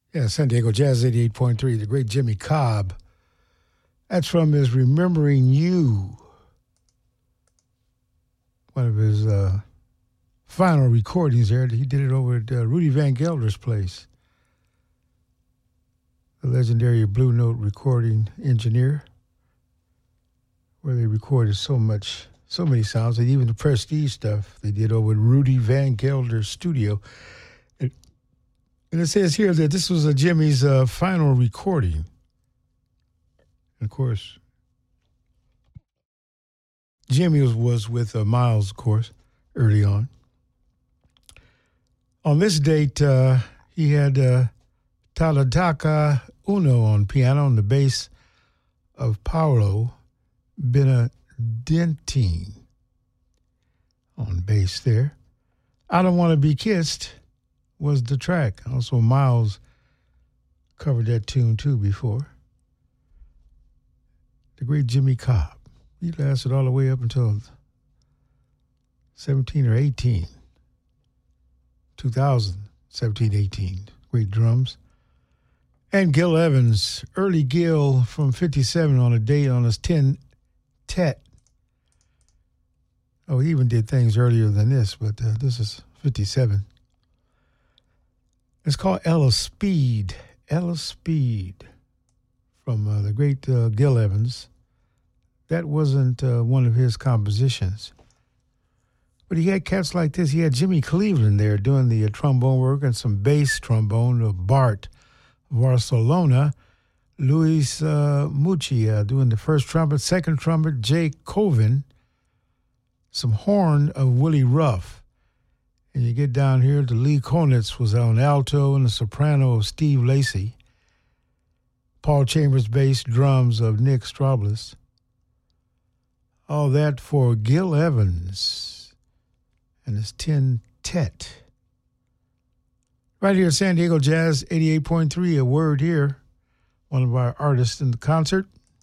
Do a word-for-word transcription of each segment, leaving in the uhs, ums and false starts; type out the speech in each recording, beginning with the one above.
Yeah, San Diego Jazz eighty-eight point three, the great Jimmy Cobb. That's from his Remembering You, one of his uh, final recordings there. He did it over at uh, Rudy Van Gelder's place, the legendary Blue Note recording engineer, where they recorded so much, so many sounds, and even the Prestige stuff they did over at Rudy Van Gelder's studio. It, and it says here that this was a Jimmy's uh, final recording. And of course, Jimmy was, was with uh, Miles, of course, early on. On this date, uh, he had uh, Talataka Uno on piano and the bass of Paolo Benedentine on bass there. I Don't Want to Be Kissed was the track. Also, Miles covered that tune, too, before. The great Jimmy Cobb. He lasted all the way up until seventeen or eighteen. two thousand, seventeen, eighteen. Great drums. And Gil Evans, early Gil from fifty-seven on a date on his ten-tet. Oh, he even did things earlier than this, but uh, this is fifty-seven. It's called Ella Speed. Ella Speed from uh, the great uh, Gil Evans. That wasn't uh, one of his compositions. But he had cats like this. He had Jimmy Cleveland there doing the uh, trombone work and some bass trombone of Bart Barcelona. Luis uh, Muccia doing the first trumpet, second trumpet, Jay Coven. Some horn of Willie Ruff. And you get down here to Lee Konitz was on alto and the soprano of Steve Lacy. Paul Chambers bass, drums of Nick Stroblis. All that for Gil Evans and his ten-tet. Right here at San Diego Jazz eighty-eight point three, a word here. One of our artists in the concert.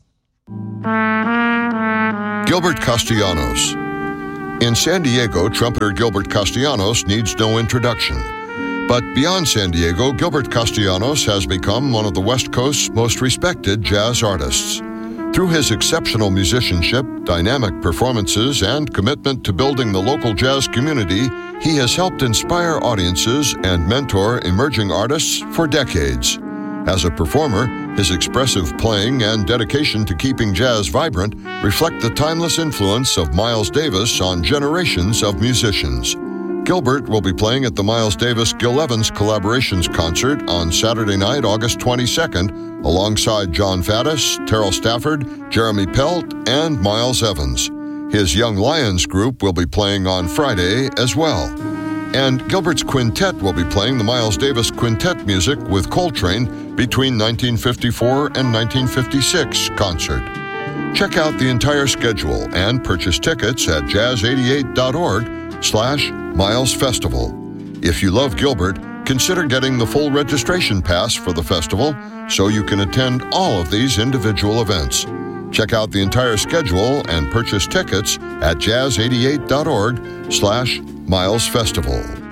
Gilbert Castellanos. In San Diego, trumpeter Gilbert Castellanos needs no introduction. But beyond San Diego, Gilbert Castellanos has become one of the West Coast's most respected jazz artists. Through his exceptional musicianship, dynamic performances, and commitment to building the local jazz community, he has helped inspire audiences and mentor emerging artists for decades. As a performer, his expressive playing and dedication to keeping jazz vibrant reflect the timeless influence of Miles Davis on generations of musicians. Gilbert will be playing at the Miles Davis-Gil Evans Collaborations Concert on Saturday night, August twenty-second, alongside John Faddis, Terrell Stafford, Jeremy Pelt, and Miles Evans. His Young Lions group will be playing on Friday as well. And Gilbert's quintet will be playing the Miles Davis Quintet music with Coltrane between nineteen fifty-four and nineteen fifty-six concert. Check out the entire schedule and purchase tickets at jazz eighty-eight dot org slash Miles Festival. If you love Gilbert, consider getting the full registration pass for the festival so you can attend all of these individual events. Check out the entire schedule and purchase tickets at jazz eighty-eight dot org slash Miles Festival.